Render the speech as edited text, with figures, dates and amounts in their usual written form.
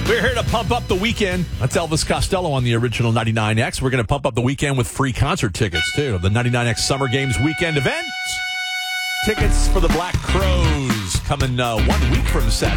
We're here to pump up the weekend. That's Elvis Costello on the original 99X. We're going to pump up the weekend with free concert tickets, too. The 99X Summer Games weekend event. Tickets for the Black Crowes coming 1 week from Saturday.